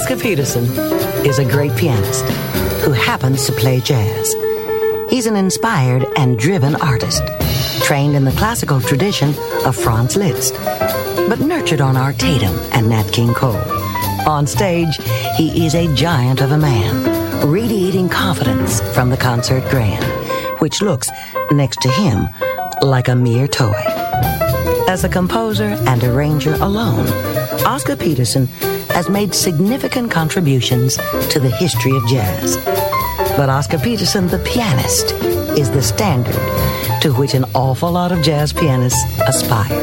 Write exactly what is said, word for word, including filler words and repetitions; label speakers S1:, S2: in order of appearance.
S1: Oscar Peterson is a great pianist who happens to play jazz. He's an inspired and driven artist, trained in the classical tradition of Franz Liszt, but nurtured on Art Tatum and Nat King Cole. On stage, he is a giant of a man, radiating confidence from the concert grand, which looks, next to him, like a mere toy. As a composer and arranger alone, Oscar Peterson has made significant contributions to the history of jazz. But Oscar Peterson, the pianist, is the standard to which an awful lot of jazz pianists aspire.